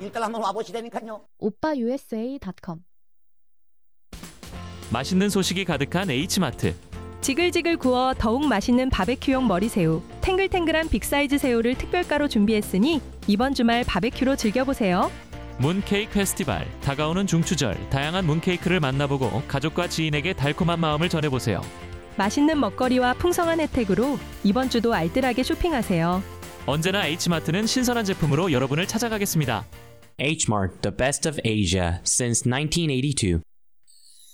일단 한번 와보시다니까요. 오빠usa.com. 맛있는 소식이 가득한 H마트. 지글지글 구워 더욱 맛있는 바베큐용 머리새우, 탱글탱글한 빅사이즈 새우를 특별가로 준비했으니 이번 주말 바베큐로 즐겨보세요. 문케이크 페스티벌. 다가오는 중추절, 다양한 문케이크를 만나보고 가족과 지인에게 달콤한 마음을 전해보세요. 맛있는 먹거리와 풍성한 혜택으로 이번 주도 알뜰하게 쇼핑하세요. 언제나 H마트는 신선한 제품으로 여러분을 찾아가겠습니다. H Mart, the best of Asia since 1982.